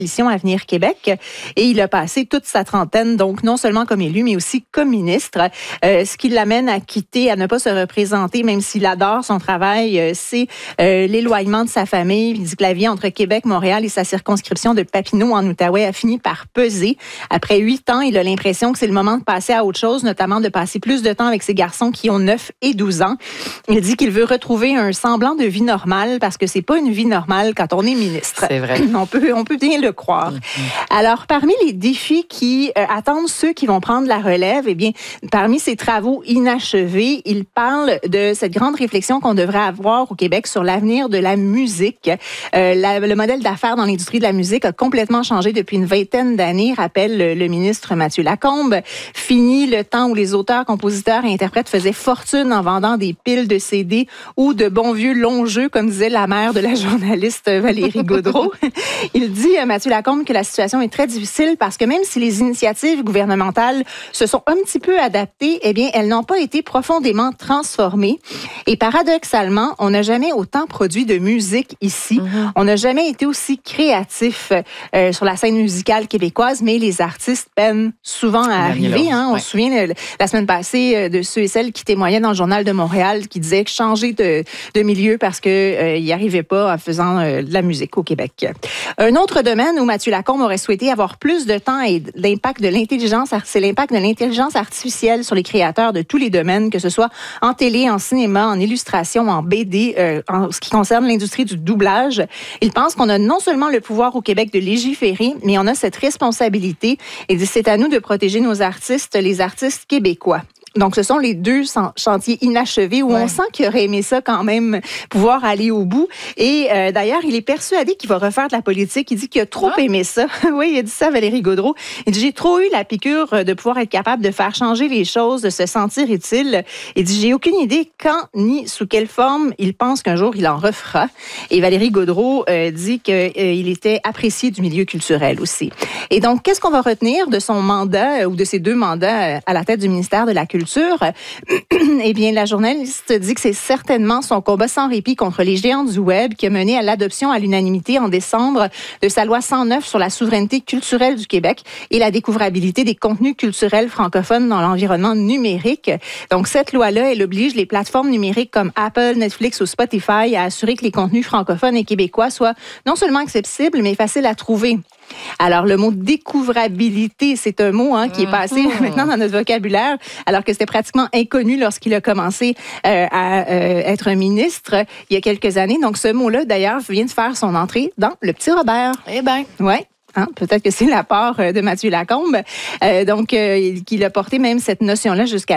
coalition Avenir Québec et il a passé toute sa trentaine, donc non seulement comme élu, mais aussi comme ministre. Ce qui l'amène à quitter, à ne pas se représenter, même s'il adore son travail, c'est l'éloignement de sa famille. Il dit que la vie entre Québec, Montréal et sa circonscription de Papineau en Outaouais a fini par peser. Après 8 ans, il a l'impression que c'est le moment de passer à autre chose, notamment de passer plus de temps avec ses garçons qui ont 9 et 12 ans. Il dit qu'il veut retrouver un semblant de vie normale parce que c'est pas une vie normale quand on est ministre. C'est vrai. On peut bien le croire. Alors, parmi les défis qui attendent ceux qui vont prendre la relève, eh bien, parmi ces travaux inachevés, il parle de cette grande réflexion qu'on devrait avoir au Québec sur l'avenir de la musique. Le modèle d'affaires dans l'industrie de la musique a complètement changé depuis une vingtaine d'années, rappelle le ministre Mathieu Lacombe. Fini le temps où les auteurs, compositeurs et interprètes faisaient fortune en vendant des piles de CD ou de bons vieux longs jeux, comme disait la mère de la journaliste Valérie Gaudreault. Il dit, Mathieu Lacombe, que la situation est très difficile parce que même si les initiatives gouvernementales se sont un petit peu adaptées, eh bien, elles n'ont pas été profondément transformées. Et paradoxalement, on n'a jamais autant produit de musique ici. On n'a jamais été aussi créatif sur la scène musicale québécoise, mais les artistes peinent souvent à arriver. On se souvient la semaine passée de ceux et celles qui témoignaient dans le Journal de Montréal qui disaient changer de milieu parce qu'ils n'y arrivaient pas en faisant de la musique au Québec. Un autre domaine où Mathieu Lacombe aurait souhaité avoir plus de temps et l'impact de l'intelligence, c'est l'impact de l'intelligence artificielle sur les créateurs de tous les domaines, que ce soit en télé, en cinéma, en illustration, en BD, en ce qui concerne l'industrie du doublage. Il pense qu'on a non seulement le pouvoir au Québec de légiférer, mais on a cette responsabilité et c'est à nous de protéger nos artistes, les artistes québécois. Donc, ce sont les deux chantiers inachevés où on sent qu'il aurait aimé ça quand même, pouvoir aller au bout. Et d'ailleurs, il est persuadé qu'il va refaire de la politique. Il dit qu'il a trop aimé ça. Oui, il a dit ça à Valérie Gaudreault. Il dit, j'ai trop eu la piqûre de pouvoir être capable de faire changer les choses, de se sentir utile. Il dit, j'ai aucune idée quand ni sous quelle forme il pense qu'un jour il en refera. Et Valérie Gaudreault dit qu'il était apprécié du milieu culturel aussi. Et donc, qu'est-ce qu'on va retenir de son mandat ou de ses 2 mandats à la tête du ministère de la Culture? Eh bien, la journaliste dit que c'est certainement son combat sans répit contre les géants du web qui a mené à l'adoption à l'unanimité en décembre de sa loi 109 sur la souveraineté culturelle du Québec et la découvrabilité des contenus culturels francophones dans l'environnement numérique. Donc, cette loi-là, elle oblige les plateformes numériques comme Apple, Netflix ou Spotify à assurer que les contenus francophones et québécois soient non seulement accessibles, mais faciles à trouver. Alors, le mot découvrabilité, c'est un mot qui est passé maintenant dans notre vocabulaire, alors que c'était pratiquement inconnu lorsqu'il a commencé à être un ministre il y a quelques années. Donc, ce mot-là, d'ailleurs, vient de faire son entrée dans Le Petit Robert. Eh bien. Ouais. Peut-être que c'est la part de Mathieu Lacombe. Qu'il a porté même cette notion-là jusqu'à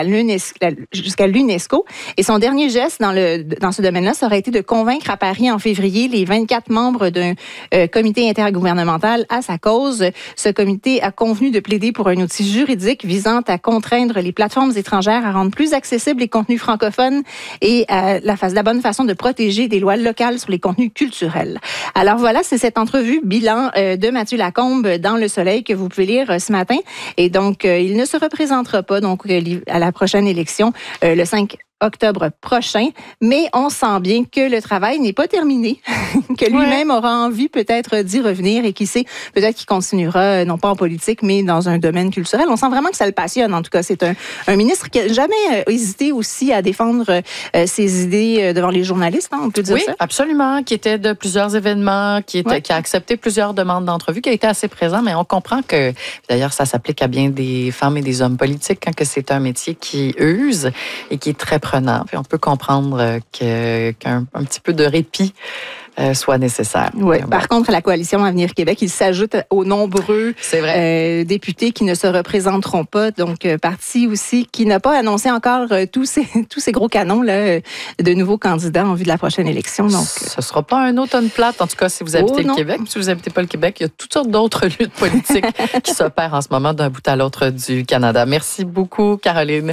l'UNESCO. Et son dernier geste dans ce domaine-là, ça aurait été de convaincre à Paris en février les 24 membres d'un comité intergouvernemental à sa cause. Ce comité a convenu de plaider pour un outil juridique visant à contraindre les plateformes étrangères à rendre plus accessibles les contenus francophones et la bonne façon de protéger des lois locales sur les contenus culturels. Alors voilà, c'est cette entrevue bilan de Mathieu Lacombe dans Le Soleil que vous pouvez lire ce matin. Et donc, il ne se représentera pas à la prochaine élection le 5 octobre prochain, mais on sent bien que le travail n'est pas terminé, que lui-même aura envie peut-être d'y revenir et qui sait, peut-être qu'il continuera, non pas en politique, mais dans un domaine culturel. On sent vraiment que ça le passionne. En tout cas, c'est un ministre qui n'a jamais hésité aussi à défendre ses idées devant les journalistes, on peut dire ça? Oui, absolument, qui était de plusieurs événements, qui a accepté plusieurs demandes d'entrevue, qui a été assez présent, mais on comprend que, d'ailleurs, ça s'applique à bien des femmes et des hommes politiques, que c'est un métier qui use et qui est très prenant. Puis on peut comprendre qu'un petit peu de répit soit nécessaire. Oui. Par contre, à la coalition Avenir Québec, il s'ajoute aux nombreux députés qui ne se représenteront pas. Donc, parti aussi qui n'a pas annoncé encore tous ces gros canons là, de nouveaux candidats en vue de la prochaine élection. Donc, ce ne sera pas un automne plate, en tout cas, si vous habitez le Québec. Si vous n'habitez pas le Québec, il y a toutes sortes d'autres luttes politiques qui s'opèrent en ce moment d'un bout à l'autre du Canada. Merci beaucoup, Caroline.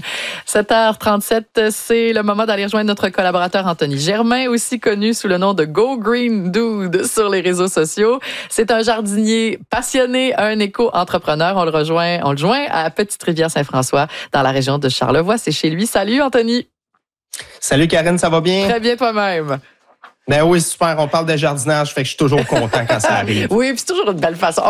7h37, c'est le moment d'aller rejoindre notre collaborateur Anthony Germain, aussi connu sous le nom de Go Green Dude sur les réseaux sociaux. C'est un jardinier passionné, un éco-entrepreneur. On le joint à Petite-Rivière-Saint-François, dans la région de Charlevoix. C'est chez lui. Salut, Anthony. Salut, Karine, ça va bien? Très bien, toi-même. Ben oui, super. On parle de jardinage, fait que je suis toujours content quand ça arrive. Oui, puis c'est toujours une belle façon.